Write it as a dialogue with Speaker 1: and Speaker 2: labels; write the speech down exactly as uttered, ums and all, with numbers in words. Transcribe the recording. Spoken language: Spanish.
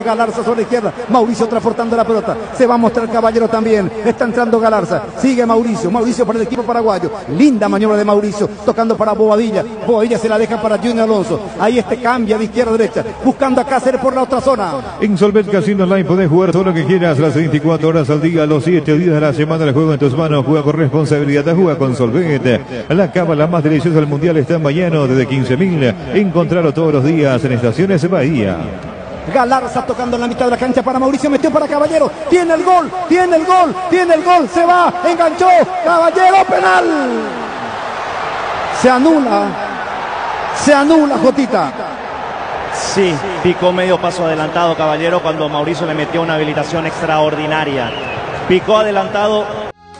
Speaker 1: Galarza sobre la izquierda, Mauricio transportando la pelota, se va a mostrar Caballero también, está entrando Galarza, sigue Mauricio, Mauricio para el equipo paraguayo, linda maniobra de Mauricio, tocando para Bobadilla, Bobadilla se la deja para Junior Alonso, ahí este cambia de izquierda a derecha, buscando a Cáceres por la otra zona.
Speaker 2: En Solvet Casino Online podés jugar todo lo que quieras, las veinticuatro horas al día, los siete días de la semana, el juego en tus manos, juega con responsabilidad, juega con Solvet, la cábala más deliciosa del mundial está en Bayano, desde quince mil, encontrarlo todos los días en Estaciones Bahía.
Speaker 1: Galarza tocando en la mitad de la cancha para Mauricio, metió para Caballero, tiene el gol, tiene el gol, tiene el gol, se va, enganchó, Caballero, penal. Se anula, se anula, Jotita.
Speaker 3: Sí, picó medio paso adelantado Caballero cuando Mauricio le metió una habilitación extraordinaria. Picó adelantado